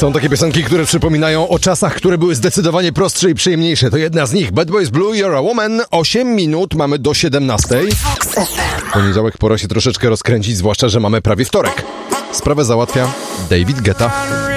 Są takie piosenki, które przypominają o czasach, które były zdecydowanie prostsze i przyjemniejsze. To jedna z nich. Bad Boys Blue, You're a Woman. 8 minut, mamy do 17. Poniedziałek pora się troszeczkę rozkręcić, zwłaszcza, że mamy prawie wtorek. Sprawę załatwia David Guetta.